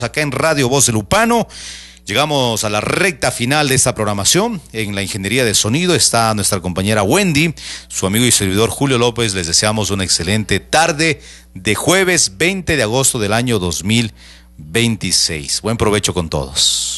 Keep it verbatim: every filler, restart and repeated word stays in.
Acá en Radio Voz del Upano. Llegamos a la recta final de esta programación. En la ingeniería de sonido está nuestra compañera Wendy, su amigo y servidor Julio López. Les deseamos una excelente tarde de jueves veinte de agosto del año dos mil veintiséis. Buen provecho con todos.